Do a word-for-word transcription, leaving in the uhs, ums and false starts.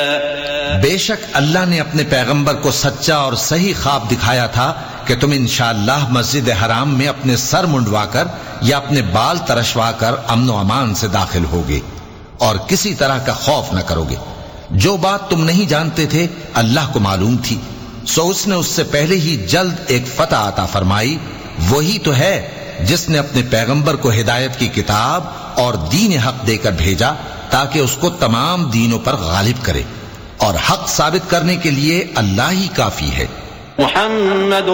बेशक अल्लाह ने अपने पैगंबर को सच्चा और सही ख्वाब दिखाया था कि तुम इंशाअल्लाह मस्जिद हराम में अपने सर मुंडवाकर या अपने बाल तरशवाकर अमन व अमान से दाखिल होगे और किसी तरह का खौफ न करोगे। जो बात तुम नहीं जानते थे अल्लाह को मालूम थी, सो उसने उससे पहले ही जल्द एक फतह अता फरमाई। वही तो है जिसने अपने पैगंबर को हिदायत की किताब और दीन हक देकर भेजा ताकि उसको तमाम दीनों पर गालिब करे, और हक साबित करने के लिए अल्लाह ही काफी है।